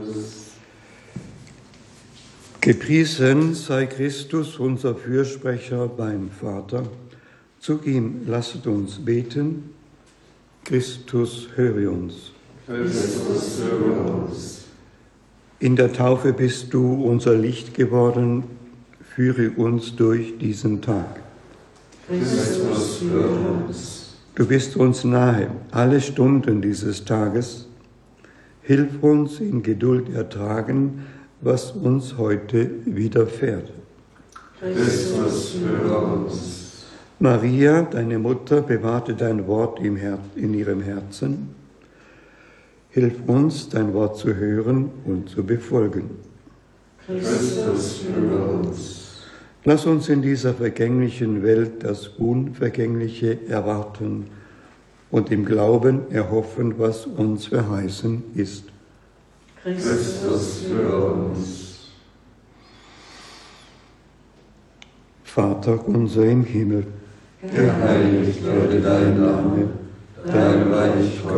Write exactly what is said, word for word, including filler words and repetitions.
Gepriesen sei Christus, unser Fürsprecher beim Vater. Zu ihm lasset uns beten. Christus, höre uns. Christus, höre uns. In der Taufe bist du unser Licht geworden. Führe uns durch diesen Tag. Christus, höre uns. Du bist uns nahe, alle Stunden dieses Tages. Hilf uns in Geduld ertragen, was uns heute widerfährt. Christus, höre uns. Maria, deine Mutter, bewahrte dein Wort im Her- in ihrem Herzen. Hilf uns, dein Wort zu hören und zu befolgen. Christus, höre uns. Lass uns in dieser vergänglichen Welt das Unvergängliche erwarten und im Glauben erhoffen, was uns verheißen ist. Christus, höre uns. Vater unser im Himmel, Geheiligt werde dein Name, dein Reich komme.